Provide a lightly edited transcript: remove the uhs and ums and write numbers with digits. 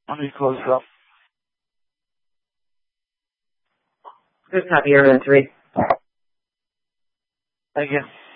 Let me close it up. Good copy, Airman 3. Thank you.